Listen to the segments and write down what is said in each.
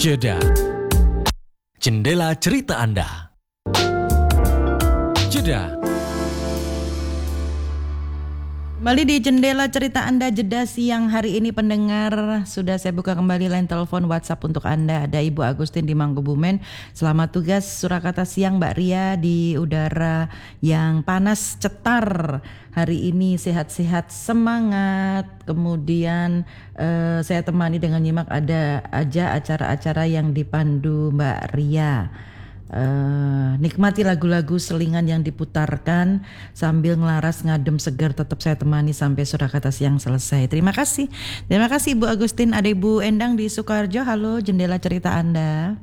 Jeda. Jendela cerita Anda. Jeda. Kembali di Jendela Cerita Anda, jeda siang hari ini pendengar. Sudah saya buka kembali line telepon WhatsApp untuk Anda. Ada Ibu Agustin di Mangkubumen. Selamat tugas Surakarta siang Mbak Ria di udara yang panas cetar. Hari ini sehat-sehat, semangat. Kemudian saya temani dengan nyimak ada aja acara-acara yang dipandu Mbak Ria. Nikmati lagu-lagu selingan yang diputarkan sambil ngelaras ngadem segar. Tetap saya temani sampai Surakarta siang selesai. Terima kasih Ibu Agustin. Ada Ibu Endang di Sukoharjo. Halo, jendela cerita Anda.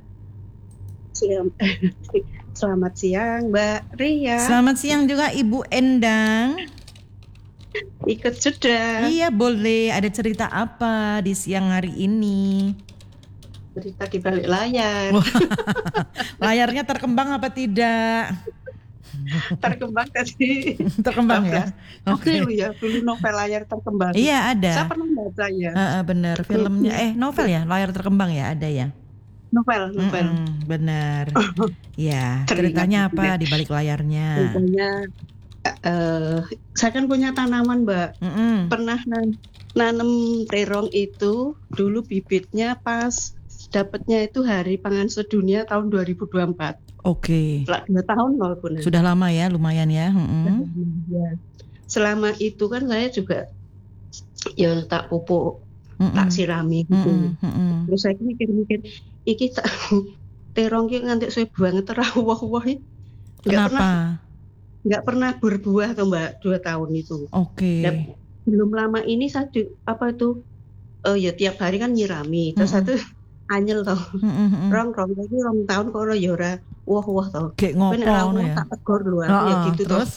Selamat siang Mbak Ria. Selamat siang juga Ibu Endang. Ikut sudah. Iya boleh. Ada cerita apa di siang hari ini? Cerita di balik layar. Layarnya terkembang apa tidak? Terkembang tadi. Terkembang ya? Oke. Ya, dulu novel layar terkembang. Iya ada. Saya pernah baca ya. Benar, filmnya novel ya, layar terkembang ya, ada ya. Novel. Benar. Ya, ceritanya apa di balik layarnya? Ceritanya saya kan punya tanaman Mbak. Pernah nanam terong itu dulu bibitnya pas dapatnya itu Hari Pangan Sedunia tahun 2024. Oke. 2 tahun walaupun. Sudah lama ya, lumayan ya. Ya. Selama itu kan saya juga ya tak pupuk, tak sirami gitu. Terus saya mikir iki tak terong ki nganti suwe banget rawuh-rawuh. Kenapa? Enggak pernah berbuah tuh Mbak 2 tahun itu. Oke. Dan belum lama ini saya ya tiap hari kan nyirami. Terus satu anyel toh. Rong lagi 2 tahun kok ya ora wah toh. Kayak ngopo ngono ya. Tak tegor lho aku ya gitu terus?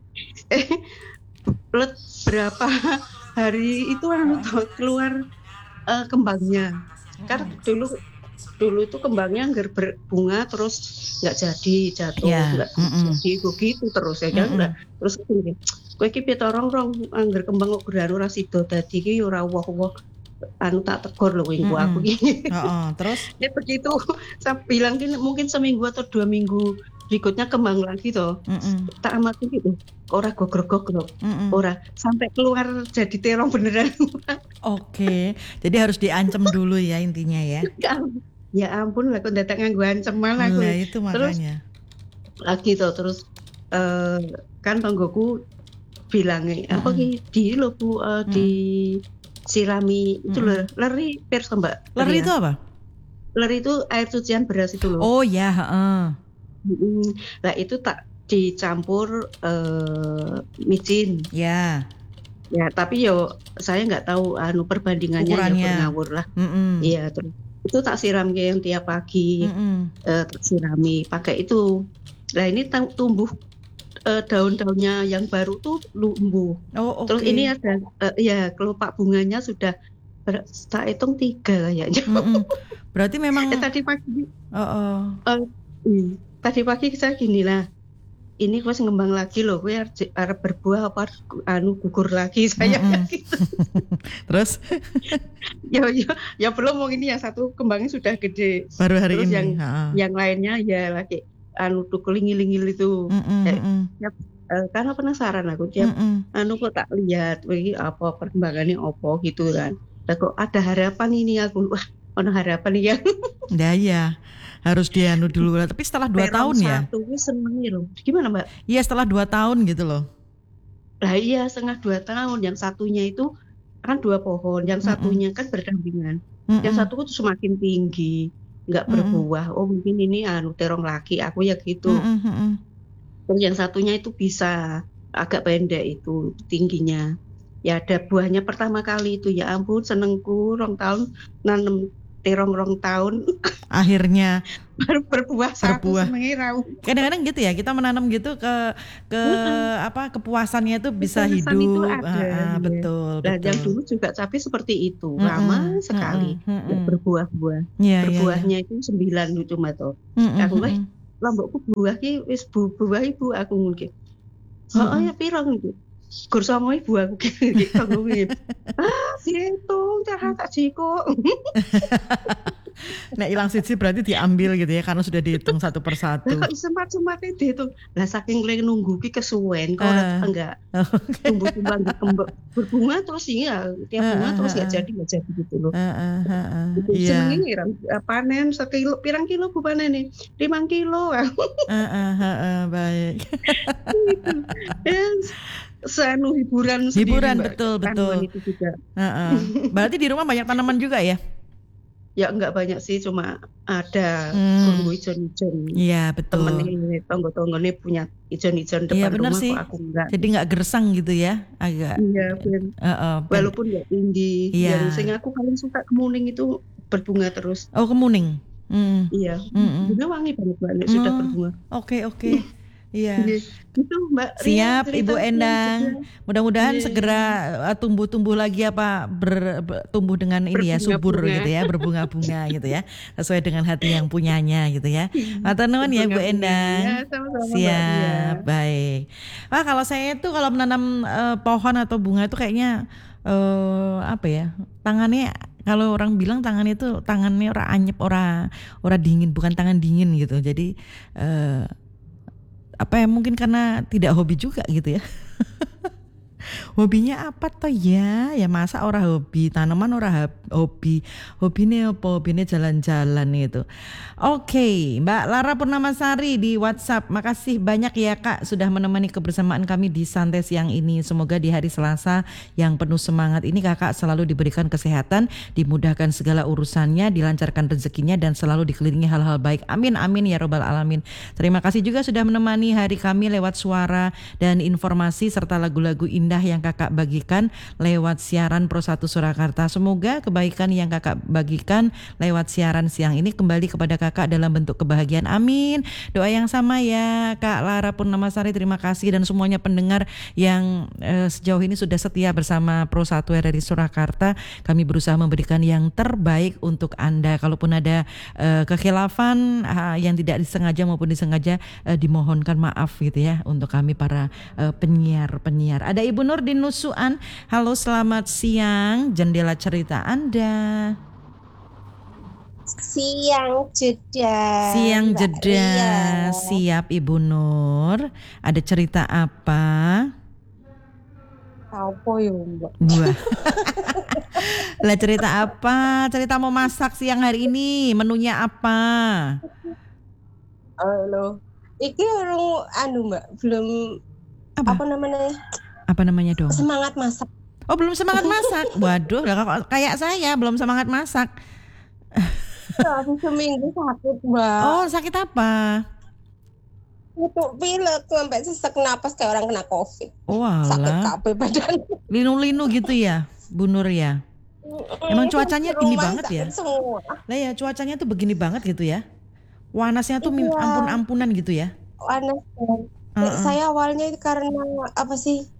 Toh. Berapa hari itu toh keluar kembangnya. Kan dulu itu kembangnya anggar berbunga terus nggak jadi jatuh nggak jadi begitu terus ya kan terus gini kowe iki piye to rong anggar kembang kok gerano ora sida dadi iki ora woh-woh tak tegor lho aku iki. Terus ya begitu saya bilang gini mungkin seminggu atau 2 minggu berikutnya kembang lagi toh. Tak amati gitu ora gogrok-gogrok ora sampai keluar jadi terong beneran. Oke, jadi harus diancam dulu ya intinya ya. Ya ampun lah kok datang nganggo ancaman aku. Nah, itu makanya. Lagi toh terus kan tonggoku bilangnya apa ki di lho Bu di sirami itu leri pers Mbak. Leri itu apa? Leri itu air cucian beras itu loh. Oh ya, Nah itu tak dicampur micin. Ya. Ya tapi saya nggak tahu perbandingannya ya ngawur lah. Iya terus itu tak siram yang tiap pagi tak sirami pakai itu. Nah ini tumbuh daun-daunnya yang baru tuh lumbuh. Terus ini ada kelopak bunganya sudah tak hitung 3 kayaknya. Berarti memang tadi pagi. Tadi pagi saya gini lah. Ini gue ngembang lagi loh, gue harus berbuah apa gugur lagi saya gitu. Terus? ya belum mau ini yang satu kembangnya sudah gede. Baru hari terus ini. Yang lainnya ya lagi tuh kelingil-lingil itu. Karena penasaran aku tiap kok tak lihat ini apa perkembangannya apa gitu kan. Lah kok ada harapan ini aku. Wah, ada harapan ya. Ya. Harus dulu. Tapi setelah 2 tahun ya. Satu seneng loh. Gimana Mbak? Iya setelah 2 tahun gitu loh. Lah iya setengah 2 tahun. Yang satunya itu kan 2 pohon. Yang satunya kan berdampingan. Yang satu itu semakin tinggi, nggak berbuah. Oh mungkin ini terong laki. Aku ya gitu. Terus yang satunya itu bisa agak pendek itu tingginya. Ya ada buahnya pertama kali itu ya ampun senengku 2 tahun nanam terong 2 tahun akhirnya baru berbuah. Satu senengnya rauh. Kadang-kadang gitu ya kita menanam gitu ke kepuasannya itu bisa hidup itu ada, betul. Yang dulu juga cabai seperti itu lama sekali berbuah-buah. Berbuahnya itu 9 cuma toh. Aku lombokku buah ki wis buah ibu aku mungkin. Ya pirang itu. Gur sama ibu aku gitu ngomongin. Situng cara tak jiko. Nek ilang siji berarti diambil gitu ya karena sudah dihitung satu persatu. Lah kok semat-semat itu. Lah saking lagi nunggu ki kesuwen kok enggak tumbuh-tumbuh enggak berbunga terus ya tiap bunga terus enggak jadi gitu loh. Iya. Senengnya panen sekilo pirang kilo bu panen nih 5 kilo. Baik. Sanu hiburan sendiri. Hiburan Mbak. betul. Tanaman itu juga. Berarti di rumah banyak tanaman juga ya? Ya enggak banyak sih, cuma ada gunggu ijon-ijon. Iya betul. Temen tonggo-tonggone punya ijon-ijon depan Iya, benar rumah sih. kok aku enggak. Jadi nggak gersang gitu ya, agak. Iya, walaupun nggak tinggi. Iya. Yang sing aku paling suka kemuning itu berbunga terus. Oh kemuning. Iya, bunga wangi banget sudah berbunga. Oke. Iya. Itu Mbak Ria, Siap cerita Ibu yang Endang. juga. Mudah-mudahan Iya. segera tumbuh lagi apa tumbuh dengan ini ya subur Berbunga-bunga. gitu ya, berbunga-bunga gitu ya, sesuai dengan hati yang punyanya gitu ya. Matur nuwun ya Bu Berbunga-bunga. Endang. Ya, sama-sama Mbak Siap, Ria. baik. Wah kalau saya itu kalau menanam pohon atau bunga itu kayaknya apa ya? Tangannya kalau orang bilang tangannya itu tangannya ora anyep, ora dingin, bukan tangan dingin gitu. Jadi apa ya mungkin karena tidak hobi juga gitu ya. Hobinya apa toh ya? Ya masa ora hobi, tanaman ora hobi. Hobine apa? Hobine jalan-jalan itu. Oke, Mbak Lara Purnamasari di WhatsApp. Makasih banyak ya Kak sudah menemani kebersamaan kami di santai siang ini. Semoga di hari Selasa yang penuh semangat ini Kakak selalu diberikan kesehatan, dimudahkan segala urusannya, dilancarkan rezekinya dan selalu dikelilingi hal-hal baik. Amin amin ya robbal alamin. Terima kasih juga sudah menemani hari kami lewat suara dan informasi serta lagu-lagu indah yang Kakak bagikan lewat siaran Pro 1 Surakarta. Semoga kebaikan yang Kakak bagikan lewat siaran siang ini kembali kepada Kakak dalam bentuk kebahagiaan. Amin. Doa yang sama ya Kak Lara Purnamasari. Terima kasih dan semuanya pendengar yang sejauh ini sudah setia bersama Pro 1 RRI Surakarta. Kami berusaha memberikan yang terbaik untuk Anda. Kalaupun ada kekhilafan yang tidak disengaja maupun disengaja, dimohonkan maaf gitu ya untuk kami para penyiar. Ada Ibu Nurdin Nusuan. Halo, selamat siang. Jendela cerita Anda. Siang jeda. Siang Mbak jeda. Ria. Siap Ibu Nur. Ada cerita apa? Apa ya Mbak? Wah. Lah cerita apa? Cerita mau masak siang hari ini. Menunya apa? Halo. Iki orang Mbak belum apa namanya? Apa namanya dong? Semangat masak. Oh, belum semangat masak. Waduh, lah kayak saya belum semangat masak. Aku seminggu sakit Mbak. Oh, sakit apa? Itu pilek sampai sesak napas kayak orang kena COVID. Oh, Sakit alah. kabeh badan. Linu-linu gitu ya, Bu Nur ya. Emang cuacanya gini Rumah banget ya? sakit semua. Lah ya, cuacanya tuh begini banget gitu ya. Panasnya tuh Iya. ampun-ampunan gitu ya. Panas. Saya awalnya karena apa sih?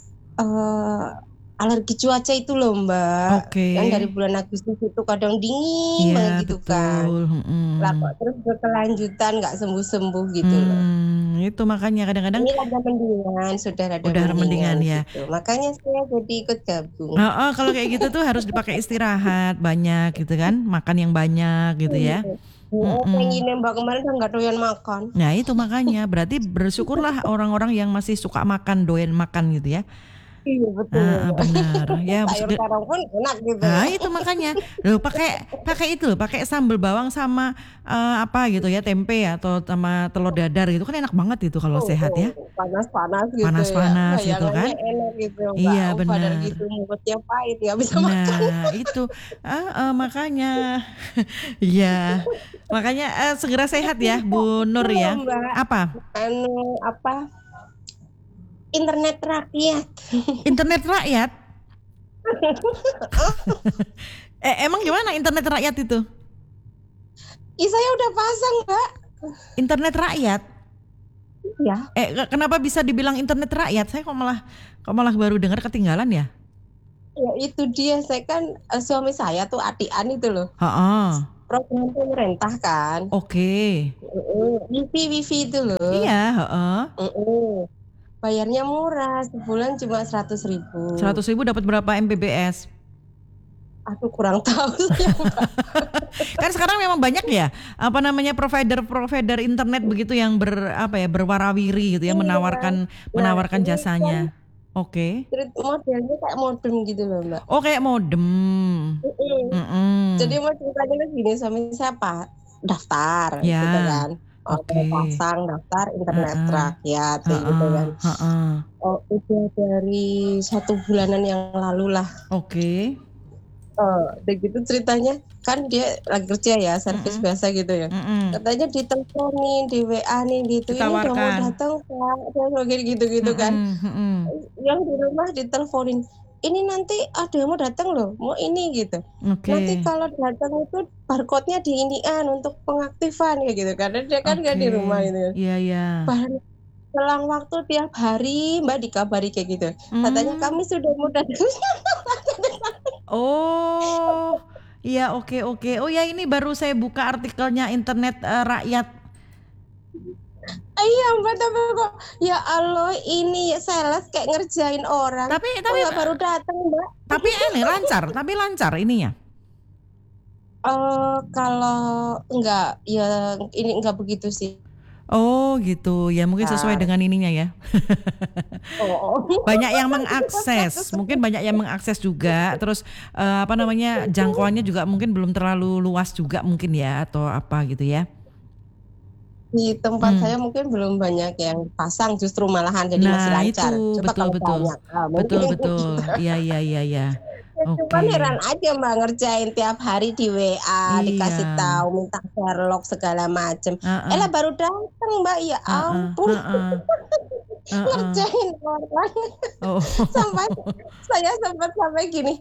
Alergi cuaca itu loh Mbak. Oke. Yang dari bulan Agustus itu kadang dingin Iya, banget gitu kan. betul. Lah kok terus berkelanjutan nggak sembuh-sembuh gitu loh. Itu makanya kadang-kadang Ini rada mendingan, sudah rada udah mendingan ya. gitu. Makanya saya jadi ikut gabung. Kalau kayak gitu tuh harus dipakai istirahat banyak gitu kan, makan yang banyak gitu ya. Pengen Mbak kemarin kan nggak doyan makan. Nah itu makanya berarti bersyukurlah orang-orang yang masih suka makan, doyan makan gitu ya. Iya betul. Benar ya. Sayur karang pun enak gitu. Nah itu makanya loh pakai sambal bawang sama apa gitu ya, tempe atau sama telur dadar gitu kan enak banget itu kalau sehat ya. Panas-panas gitu Panas-panas ya. gitu kan. Bayangannya enak gitu. Iya, Mbak. Padahal benar. gitu mulutnya pahit ya bisa makan. Nah itu makanya ya makanya segera sehat ya Bu Nur ya. Mbak. Apa? Internet rakyat. Internet rakyat? Emang gimana internet rakyat itu? Saya udah pasang Mbak. Internet rakyat? Ya. Kenapa bisa dibilang internet rakyat? Saya kok malah baru dengar, ketinggalan ya? Ya itu dia, saya kan suami saya tuh adian itu loh. Program pemerintah kan. Oke. Wifi itu loh. Iya, Bayarnya murah, sebulan cuma 100.000. 100.000 dapat berapa Mbps? Aku kurang tahu ya, Mbak. Kan sekarang memang banyak ya provider internet begitu yang berwarawiri gitu ya, menawarkan jasanya. Oke. Modelnya kayak modem gitu loh, Mbak. Oh, kayak modem. Jadi mau ceritanya gini, suami saya daftar gitu kan. Pasang daftar internet rakyat gitu kan. Udah dari 1 bulanan yang lalu lah. Oke. Udah gitu ceritanya, kan dia lagi kerja ya, servis biasa gitu ya. Katanya diteleponin di WA nih gitu, ini udah mau datang Pak, gitu kan. Yang di rumah diteleponin, ini nanti ada yang mau datang loh, mau ini gitu. Nanti kalau datang itu barcode-nya di inian untuk pengaktifan kayak gitu, karena dia kan nggak di rumah gitu. Iya. Selang waktu tiap hari Mbak dikabari kayak gitu. Katanya kami sudah mau datang. Oh, iya, oke. Oh ya, ini baru saya buka artikelnya Internet Rakyat. Iya Mbak, tapi kok ya Allah ini sales kayak ngerjain orang. Tapi baru datang Mbak. Tapi ini lancar ininya. Kalau enggak, ya ini enggak begitu sih. Oh gitu, ya mungkin sesuai dengan ininya ya. Banyak yang mengakses juga. Terus jangkauannya juga mungkin belum terlalu luas juga mungkin ya, atau apa gitu ya. Di tempat saya mungkin belum banyak yang pasang, justru malahan jadi masih lancar. Betul. Iya. Cuman heran aja Mbak, ngerjain tiap hari di WA, dikasih tahu, minta Sherlock segala macem. Baru datang Mbak, ya ampun. Ngerjain orang. Saya sempat sampai gini,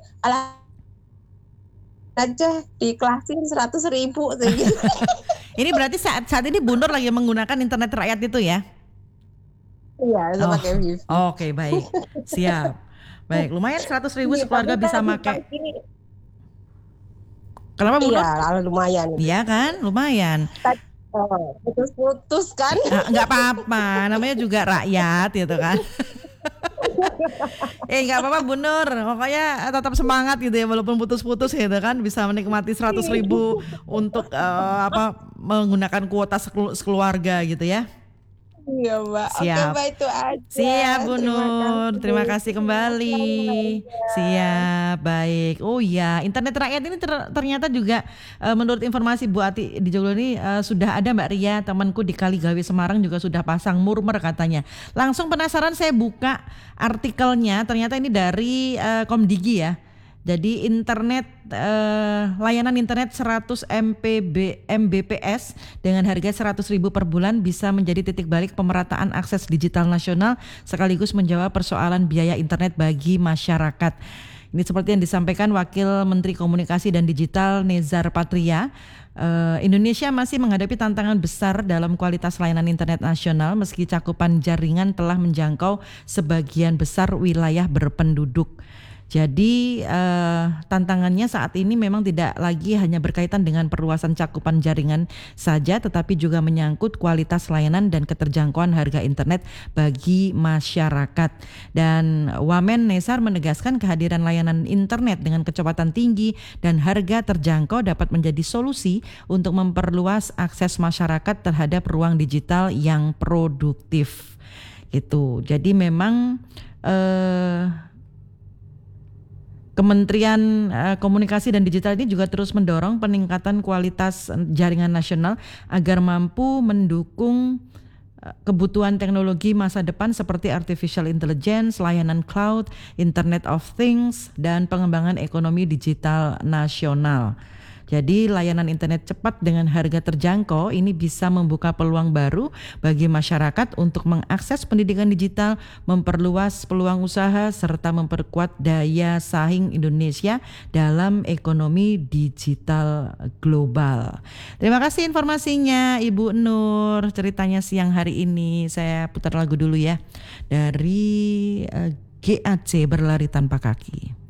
aja diklasin 100.000 gitu. Ini berarti saat ini Bu Nur lagi menggunakan internet rakyat itu ya? Iya, itu pakai wifi. Oke, baik. Siap. Baik, lumayan 100.000 sekeluarga bisa pakai. Kenapa Bu Nur? Iya, lumayan. Iya kan, lumayan. Putus-putus kan? Nggak apa-apa, namanya juga rakyat gitu kan. Nggak apa-apa Bu Nur, pokoknya tetap semangat gitu ya, walaupun putus-putus gitu kan, bisa menikmati 100.000 untuk menggunakan kuota sekeluarga gitu ya. Iya Mbak. Siap. Oke Mbak, itu aja. Siap Bu Nur, terima kasih kembali. Siap, baik. Oh iya, internet rakyat ini ternyata juga menurut informasi Bu Ati di Joglo ini sudah ada Mbak Ria, temanku di Kaligawe Semarang juga sudah pasang murmer katanya. Langsung penasaran, saya buka artikelnya, ternyata ini dari Komdigi ya. Jadi layanan internet 100 Mbps dengan harga 100.000 per bulan bisa menjadi titik balik pemerataan akses digital nasional sekaligus menjawab persoalan biaya internet bagi masyarakat. Ini seperti yang disampaikan Wakil Menteri Komunikasi dan Digital Nezar Patria. Indonesia masih menghadapi tantangan besar dalam kualitas layanan internet nasional meski cakupan jaringan telah menjangkau sebagian besar wilayah berpenduduk. Jadi tantangannya saat ini memang tidak lagi hanya berkaitan dengan perluasan cakupan jaringan saja, tetapi juga menyangkut kualitas layanan dan keterjangkauan harga internet bagi masyarakat. Dan Wamen Nezar menegaskan kehadiran layanan internet dengan kecepatan tinggi dan harga terjangkau dapat menjadi solusi untuk memperluas akses masyarakat terhadap ruang digital yang produktif. Gitu. Jadi memang Kementerian Komunikasi dan Digital ini juga terus mendorong peningkatan kualitas jaringan nasional agar mampu mendukung kebutuhan teknologi masa depan seperti artificial intelligence, layanan cloud, Internet of Things, dan pengembangan ekonomi digital nasional. Jadi layanan internet cepat dengan harga terjangkau ini bisa membuka peluang baru bagi masyarakat untuk mengakses pendidikan digital, memperluas peluang usaha, serta memperkuat daya saing Indonesia dalam ekonomi digital global. Terima kasih informasinya Ibu Nur, ceritanya siang hari ini. Saya putar lagu dulu ya dari GAC Berlari Tanpa Kaki.